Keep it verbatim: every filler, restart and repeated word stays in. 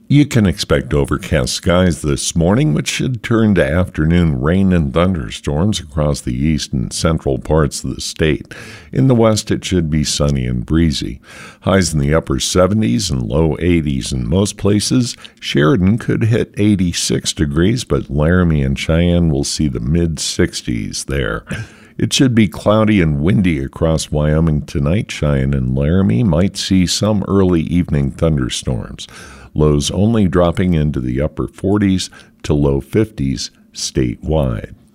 You can expect overcast skies this morning, which should turn to afternoon rain and thunderstorms across the east and central parts of the state. In the west, it should be sunny and breezy. Highs in the upper seventies and low eighties in most places. Sheridan could hit eighty-six degrees, but Laramie and Cheyenne will see the mid-sixties there. It should be cloudy and windy across Wyoming tonight. Cheyenne and Laramie might see some early evening thunderstorms. Lows only dropping into the upper forties to low fifties statewide.